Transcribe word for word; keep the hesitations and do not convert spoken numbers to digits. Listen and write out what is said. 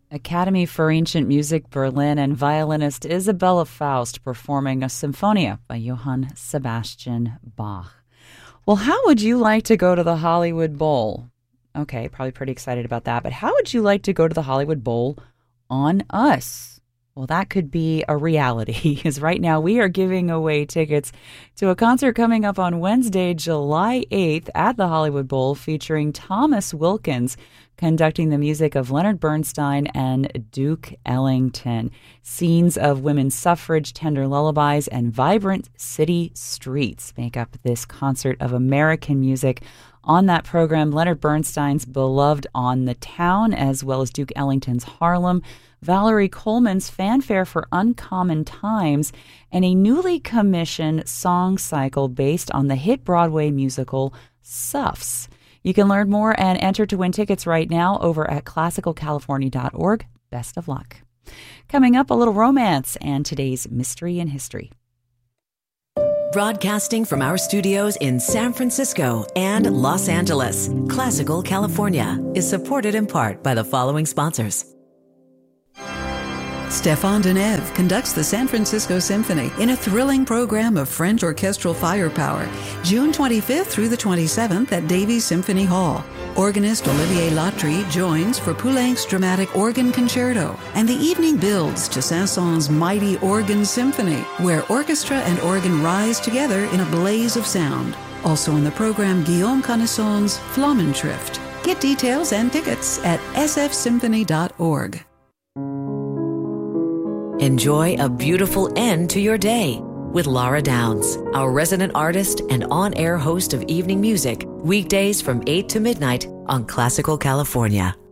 Academy for Ancient Music Berlin and violinist Isabella Faust performing a Symphonia by Johann Sebastian Bach. Well, how would you like to go to the Hollywood Bowl? Okay, probably pretty excited about that, but how would you like to go to the Hollywood Bowl on us? Well, that could be a reality, because right now we are giving away tickets to a concert coming up on Wednesday, July eighth at the Hollywood Bowl, featuring Thomas Wilkins conducting the music of Leonard Bernstein and Duke Ellington. Scenes of women's suffrage, tender lullabies, and vibrant city streets make up this concert of American music. On that program, Leonard Bernstein's beloved On the Town, as well as Duke Ellington's Harlem, Valerie Coleman's Fanfare for Uncommon Times, and a newly commissioned song cycle based on the hit Broadway musical Suffs. You can learn more and enter to win tickets right now over at classical california dot org. Best of luck. Coming up, a little romance and today's Mystery in History. Broadcasting from our studios in San Francisco and Los Angeles, Classical California is supported in part by the following sponsors. Stéphane Deneuve conducts the San Francisco Symphony in a thrilling program of French orchestral firepower, June twenty-fifth through the twenty-seventh at Davies Symphony Hall. Organist Olivier Latry joins for Poulenc's dramatic organ concerto, and the evening builds to Saint-Saëns' mighty organ symphony, where orchestra and organ rise together in a blaze of sound. Also on the program, Guillaume Connaisson's Flammenschrift. Get details and tickets at s f symphony dot org. Enjoy a beautiful end to your day with Laura Downs, our resident artist and on-air host of evening music, weekdays from eight to midnight on Classical California.